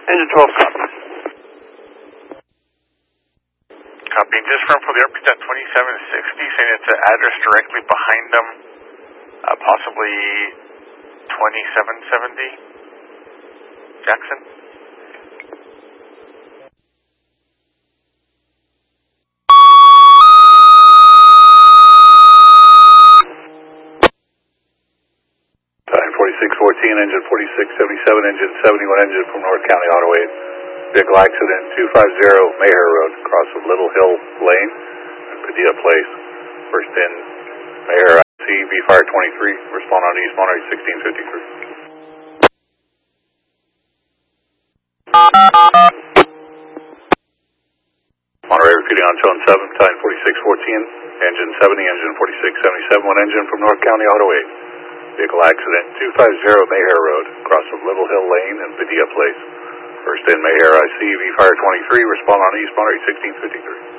Engine 12, copy. Copy. Just from for the airport at 2760, saying it's an address directly behind them, possibly 2770 Jackson. Time 4614, engine 4677, engine 71, engine from North County Auto 8. Vehicle accident 250 Mayher Road, across of Little Hill Lane, Padilla Place. First in Mayher IC, VFire 23, respond on East Monterey 1653. Monterey repeating on zone 7, time 4614, engine 70, engine 4677, one engine from North County Auto 8. Vehicle accident 250 Mayher Road, across of Little Hill Lane and Padilla Place. First in Mayher IC, VFire 23, respond on East Monterey 1653.